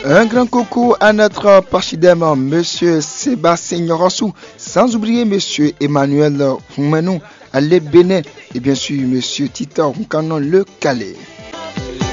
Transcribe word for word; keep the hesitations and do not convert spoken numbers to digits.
Un grand coucou à notre parchidème, Monsieur Sébastien Rossou, sans oublier Monsieur Emmanuel Foumenou, à Bénin et bien sûr Monsieur Tito Nkanon Le Calais.